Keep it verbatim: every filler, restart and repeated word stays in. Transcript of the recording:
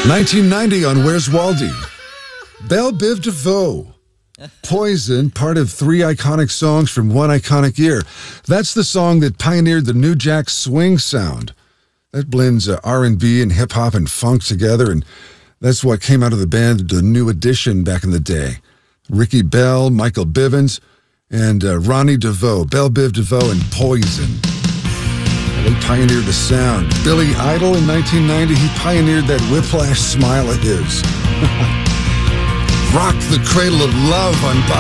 nineteen ninety on Where's Waldy? Belle Biv DeVoe. Poison, part of three iconic songs from one iconic year. That's the song that pioneered the New Jack Swing sound. That blends uh, R and B and hip-hop and funk together, and that's what came out of the band The New Edition back in the day. Ricky Bell, Michael Bivins, and uh, Ronnie DeVoe. Belle Biv DeVoe and Poison. They pioneered the sound. Billy Idol in nineteen ninety, he pioneered that whiplash smile of his. Rock the Cradle of Love on